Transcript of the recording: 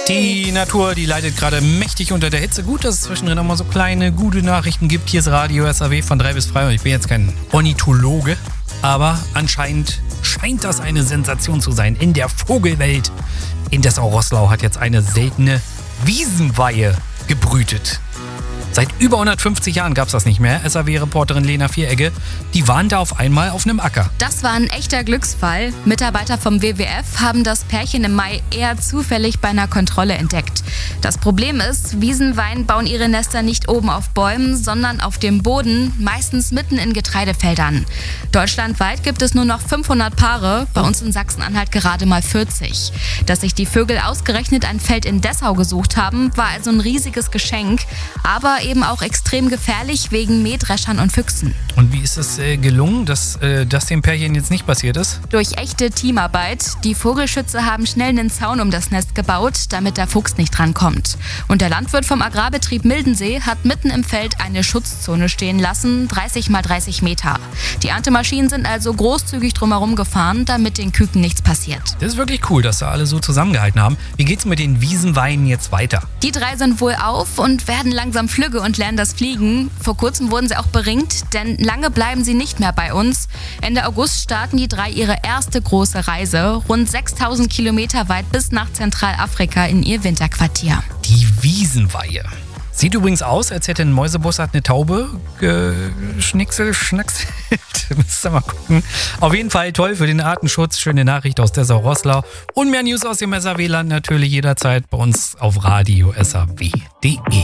Die Natur, die leidet gerade mächtig unter der Hitze. Gut, dass es zwischendrin auch mal so kleine, gute Nachrichten gibt. Hier ist Radio SAW von 3 bis 3. Und ich bin jetzt kein Ornithologe, aber anscheinend scheint das eine Sensation zu sein in der Vogelwelt. In Dessau-Roßlau hat jetzt eine seltene Wiesenweihe gebrütet. Seit über 150 Jahren gab es das nicht mehr. SAW-Reporterin Lena Vieregge, die waren da auf einmal auf einem Acker. Das war ein echter Glücksfall. Mitarbeiter vom WWF haben das Pärchen im Mai eher zufällig bei einer Kontrolle entdeckt. Das Problem ist, Wiesenweihen bauen ihre Nester nicht oben auf Bäumen, sondern auf dem Boden, meistens mitten in Getreidefeldern. Deutschlandweit gibt es nur noch 500 Paare, bei uns in Sachsen-Anhalt gerade mal 40. Dass sich die Vögel ausgerechnet ein Feld in Dessau gesucht haben, war also ein riesiges Geschenk, aber eben auch extrem gefährlich wegen Mähdreschern und Füchsen. Und wie ist es gelungen, dass das dem Pärchen jetzt nicht passiert ist? Durch echte Teamarbeit. Die Vogelschützer haben schnell einen Zaun um das Nest gebaut, damit der Fuchs nicht drankommt. Und der Landwirt vom Agrarbetrieb Mildensee hat mitten im Feld eine Schutzzone stehen lassen, 30 mal 30 Meter. Die Erntemaschinen sind also großzügig drumherum gefahren, damit den Küken nichts passiert. Das ist wirklich cool, dass da alle so zusammengehalten haben. Wie geht's mit den Wiesenweiden jetzt weiter? Die 3 sind wohl auf und werden langsam flügge und lernen das Fliegen. Vor kurzem wurden sie auch beringt, denn lange bleiben sie nicht mehr bei uns. Ende August starten die 3 ihre erste große Reise, rund 6000 Kilometer weit bis nach Zentralafrika in ihr Winterquartier. Die Wiesenweihe. Sieht übrigens aus, als hätte ein Mäusebussard eine Taube schnackselt. Müsst ihr mal gucken. Auf jeden Fall toll für den Artenschutz. Schöne Nachricht aus Dessau-Roßlau. Und mehr News aus dem SAW-Land natürlich jederzeit bei uns auf radio SAW.de.